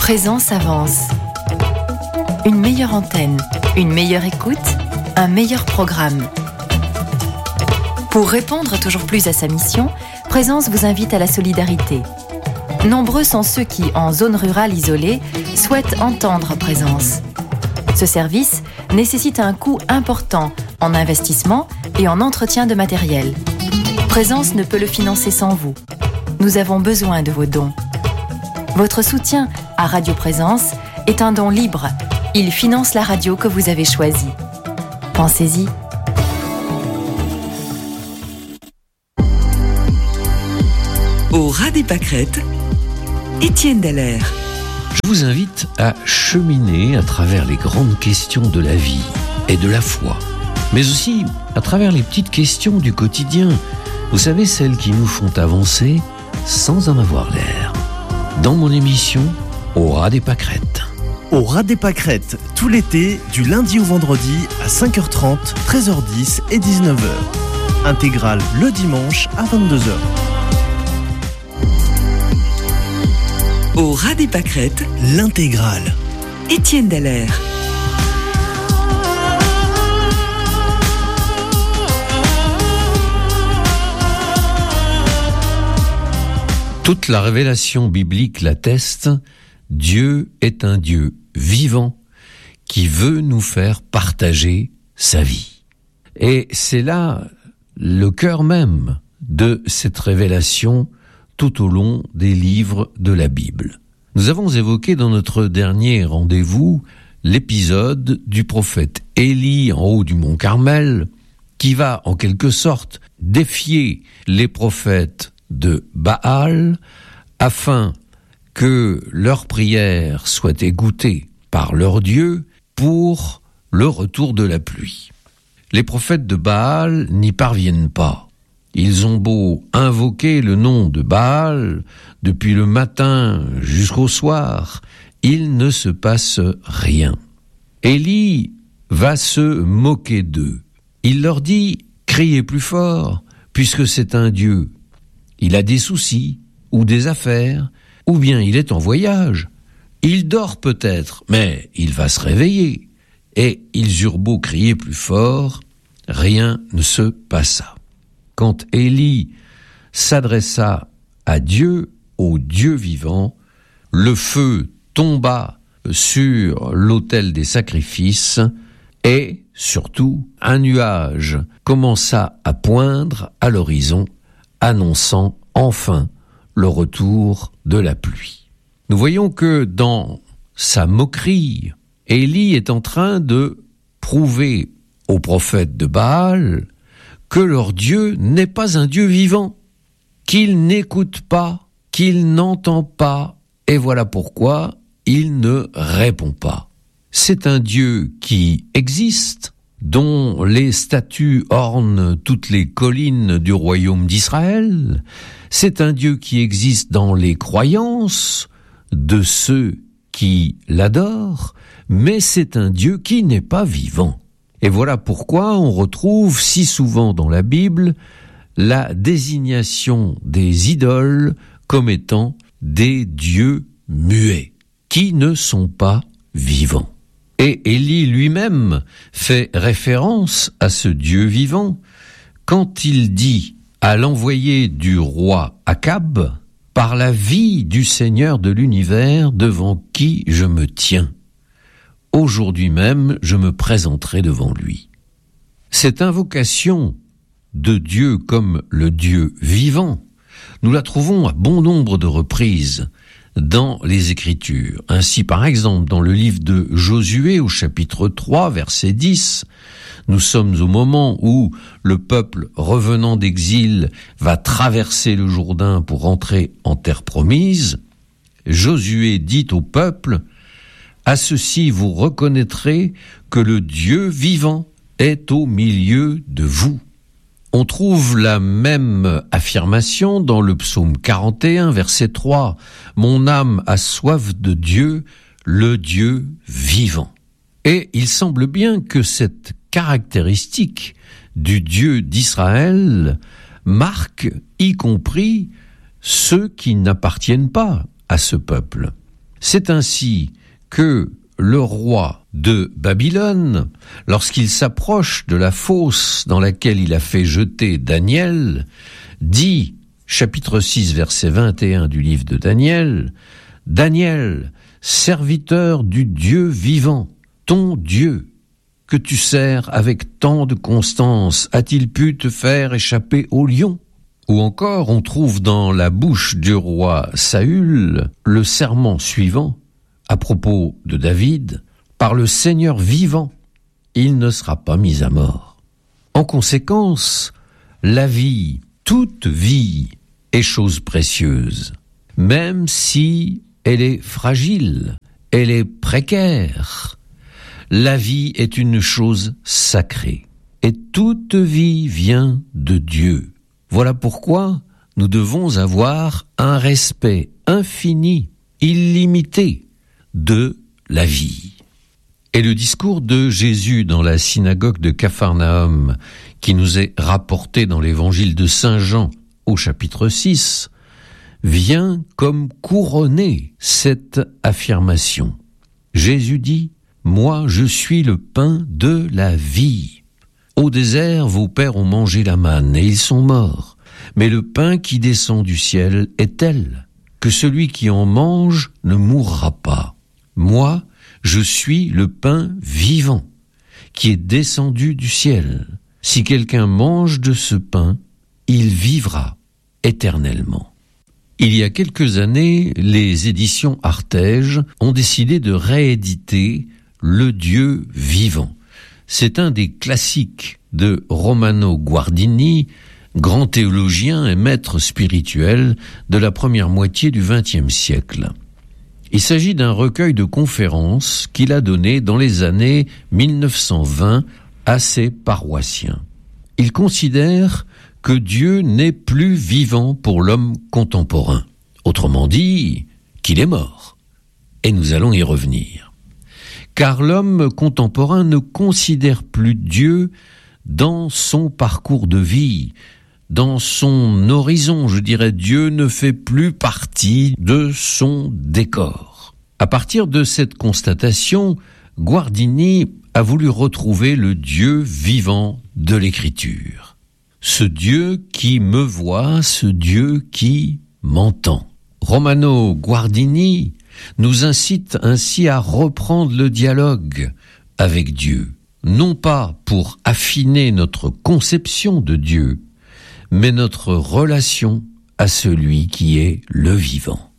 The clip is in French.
Présence avance. Une meilleure antenne, une meilleure écoute, un meilleur programme. Pour répondre toujours plus à sa mission, Présence vous invite à la solidarité. Nombreux sont ceux qui, en zone rurale isolée, souhaitent entendre Présence. Ce service nécessite un coût important en investissement et en entretien de matériel. Présence ne peut le financer sans vous. Nous avons besoin de vos dons. Votre soutien à Radio Présence est un don libre. Il finance la radio que vous avez choisie. Pensez-y. Au ras des pâquerettes, Étienne Dallaire. Je vous invite à cheminer à travers les grandes questions de la vie et de la foi, mais aussi à travers les petites questions du quotidien. Vous savez, celles qui nous font avancer sans en avoir l'air. Dans mon émission, Au ras des pâquerettes. Au ras des pâquerettes, tout l'été, du lundi au vendredi à 5h30, 13h10 et 19h. Intégrale le dimanche à 22h. Au ras des pâquerettes, l'intégrale. Étienne Dallaire. Toute la révélation biblique l'atteste, Dieu est un Dieu vivant qui veut nous faire partager sa vie. Et c'est là le cœur même de cette révélation tout au long des livres de la Bible. Nous avons évoqué dans notre dernier rendez-vous l'épisode du prophète Élie en haut du mont Carmel, qui va en quelque sorte défier les prophètes de Baal afin que leurs prières soient écoutées par leur Dieu pour le retour de la pluie. Les prophètes de Baal n'y parviennent pas. Ils ont beau invoquer le nom de Baal depuis le matin jusqu'au soir, il ne se passe rien. Élie va se moquer d'eux. Il leur dit « Criez plus fort, puisque c'est un Dieu. Il a des soucis ou des affaires, ou bien il est en voyage. Il dort peut-être, mais il va se réveiller. » Et ils eurent beau crier plus fort, rien ne se passa. Quand Élie s'adressa à Dieu, au Dieu vivant, le feu tomba sur l'autel des sacrifices et, surtout, un nuage commença à poindre à l'horizon, annonçant enfin le retour de la pluie. Nous voyons que dans sa moquerie, Élie est en train de prouver aux prophètes de Baal que leur Dieu n'est pas un Dieu vivant, qu'il n'écoute pas, qu'il n'entend pas, et voilà pourquoi il ne répond pas. C'est un Dieu qui existe, dont les statues ornent toutes les collines du royaume d'Israël. C'est un Dieu qui existe dans les croyances de ceux qui l'adorent, mais c'est un Dieu qui n'est pas vivant. Et voilà pourquoi on retrouve si souvent dans la Bible la désignation des idoles comme étant des dieux muets, qui ne sont pas vivants. Et Élie lui-même fait référence à ce Dieu vivant quand il dit à l'envoyé du roi Akab « Par la vie du Seigneur de l'univers devant qui je me tiens, aujourd'hui même je me présenterai devant lui. » Cette invocation de Dieu comme le Dieu vivant, nous la trouvons à bon nombre de reprises dans les Écritures. Ainsi, par exemple, dans le livre de Josué, au chapitre 3, verset 10, nous sommes au moment où le peuple revenant d'exil va traverser le Jourdain pour entrer en terre promise. Josué dit au peuple « À ceci vous reconnaîtrez que le Dieu vivant est au milieu de vous. » On trouve la même affirmation dans le psaume 41, verset 3. « Mon âme a soif de Dieu, le Dieu vivant. » Et il semble bien que cette caractéristique du Dieu d'Israël marque y compris ceux qui n'appartiennent pas à ce peuple. C'est ainsi que le roi de Babylone, lorsqu'il s'approche de la fosse dans laquelle il a fait jeter Daniel, dit, chapitre 6, verset 21 du livre de Daniel, « Daniel, serviteur du Dieu vivant, ton Dieu, que tu sers avec tant de constance, a-t-il pu te faire échapper au lion ?» Ou encore, on trouve dans la bouche du roi Saül le serment suivant, à propos de David, « Par le Seigneur vivant, il ne sera pas mis à mort. » En conséquence, la vie, toute vie, est chose précieuse, même si elle est fragile, elle est précaire. La vie est une chose sacrée, et toute vie vient de Dieu. Voilà pourquoi nous devons avoir un respect infini, illimité, de la vie. Et le discours de Jésus dans la synagogue de Capharnaüm, qui nous est rapporté dans l'évangile de Saint Jean au chapitre 6, vient comme couronner cette affirmation. Jésus dit, « Moi, je suis le pain de la vie. Au désert, vos pères ont mangé la manne et ils sont morts. Mais le pain qui descend du ciel est tel que celui qui en mange ne mourra pas. Moi, je suis le pain vivant qui est descendu du ciel. Si quelqu'un mange de ce pain, il vivra éternellement. » Il y a quelques années, les éditions Artege ont décidé de rééditer Le Dieu vivant. C'est un des classiques de Romano Guardini, grand théologien et maître spirituel de la première moitié du XXe siècle. Il s'agit d'un recueil de conférences qu'il a donné dans les années 1920 à ses paroissiens. Il considère que Dieu n'est plus vivant pour l'homme contemporain. Autrement dit, qu'il est mort. Et nous allons y revenir. Car l'homme contemporain ne considère plus Dieu dans son parcours de vie, dans son horizon, je dirais. Dieu ne fait plus partie de son décor. À partir de cette constatation, Guardini a voulu retrouver le Dieu vivant de l'Écriture. Ce Dieu qui me voit, ce Dieu qui m'entend. Romano Guardini nous incite ainsi à reprendre le dialogue avec Dieu, non pas pour affiner notre conception de Dieu, mais notre relation à celui qui est le vivant.